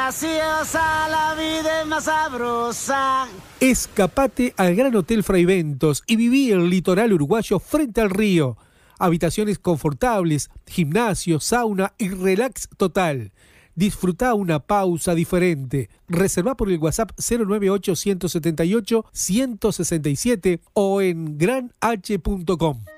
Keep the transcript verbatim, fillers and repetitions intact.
graciosa, la vida es más sabrosa. Escapate al Gran Hotel Fraiventos y viví el litoral uruguayo frente al río. Habitaciones confortables, gimnasio, sauna y relax total. Disfruta una pausa diferente. Reserva por el WhatsApp cero nueve ocho, uno siete ocho, uno seis siete o en gran h punto com.